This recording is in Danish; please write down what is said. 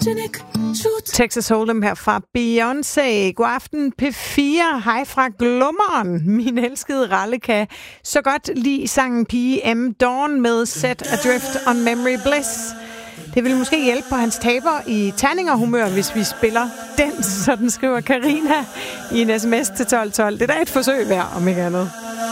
Texas Hold'em her fra Beyoncé. God aften P4. Hej fra Glummeren. Min elskede Ralle kan så godt lide sangen PM Dawn med Set Adrift on Memory Bliss. Det vil måske hjælpe på hans taber i terningerhumør, hvis vi spiller den, sådan skriver Karina i en sms til 1212. Det er da et forsøg værd, om ikke andet.